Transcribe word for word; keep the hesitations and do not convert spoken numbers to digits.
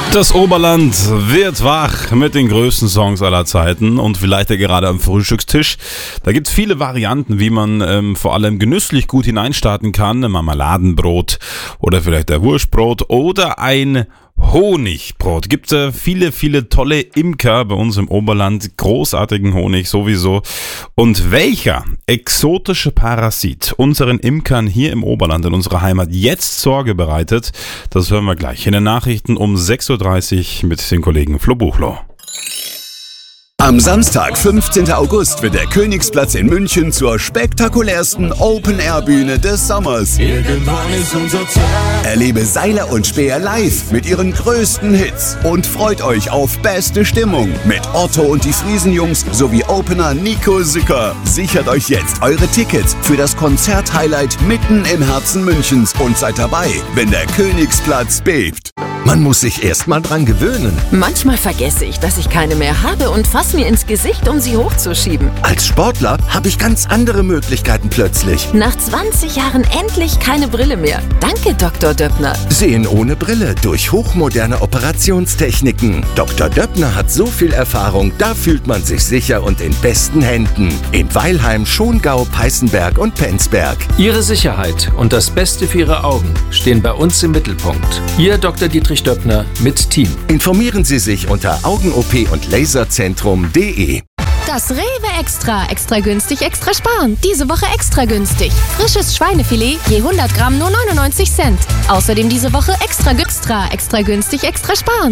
Das Oberland wird wach mit den größten Songs aller Zeiten und vielleicht ja gerade am Frühstückstisch. Da gibt es viele Varianten, wie man ähm, vor allem genüsslich gut hineinstarten kann. Ein Marmeladenbrot oder vielleicht ein Wurstbrot oder ein Honigbrot. Gibt äh, viele, viele tolle Imker bei uns im Oberland. Großartigen Honig sowieso. Und welcher exotische Parasit unseren Imkern hier im Oberland, in unserer Heimat, jetzt Sorge bereitet, das hören wir gleich in den Nachrichten um sechs Uhr dreißig mit dem Kollegen Flo Buchloh. Am Samstag, fünfzehnten August, wird der Königsplatz in München zur spektakulärsten Open-Air-Bühne des Sommers. Irgendwann ist unser Zeit. Erlebe Seiler und Speer live mit ihren größten Hits und freut euch auf beste Stimmung mit Otto und die Friesenjungs sowie Opener Nico Sücker. Sichert euch jetzt eure Tickets für das Konzert-Highlight mitten im Herzen Münchens und seid dabei, wenn der Königsplatz bebt. Man muss sich erst mal dran gewöhnen. Manchmal vergesse ich, dass ich keine mehr habe und fass mir ins Gesicht, um sie hochzuschieben. Als Sportler habe ich ganz andere Möglichkeiten plötzlich. Nach zwanzig Jahren endlich keine Brille mehr. Danke, Doktor Döppner. Sehen ohne Brille durch hochmoderne Operationstechniken. Doktor Döppner hat so viel Erfahrung, da fühlt man sich sicher und in besten Händen. In Weilheim, Schongau, Peißenberg und Penzberg. Ihre Sicherheit und das Beste für Ihre Augen stehen bei uns im Mittelpunkt. Ihr Doktor Dietrich Döppner mit Team. Informieren Sie sich unter Augen-O P und Laserzentrum punkt de. Das Rewe Extra. Extra günstig, extra sparen. Diese Woche extra günstig. Frisches Schweinefilet, je hundert Gramm nur neunundneunzig Cent. Außerdem diese Woche extra extra, extra günstig, extra sparen.